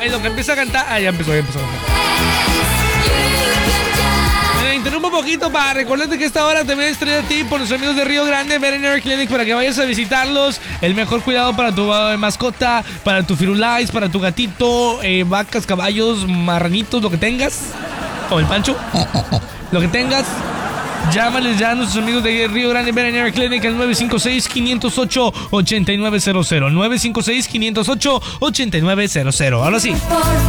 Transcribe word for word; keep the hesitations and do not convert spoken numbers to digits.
en lo que empieza a cantar. Ah, ya empezó, ya empezó a cantar. Me interrumpo un poquito para recordarte que esta hora también es traída a ti por los amigos de Río Grande Veterinary Clinic para que vayas a visitarlos. El mejor cuidado para tu eh, mascota, para tu firulais, para tu gatito, eh, vacas, caballos, marranitos, lo que tengas. O el Pancho. Lo que tengas. Llámales ya a nuestros amigos de Río Grande Veterinary Clinic al nueve cinco seis, cinco cero ocho, ocho nueve cero cero. nueve cinco seis, cinco cero ocho, ocho nueve cero cero. Ahora sí.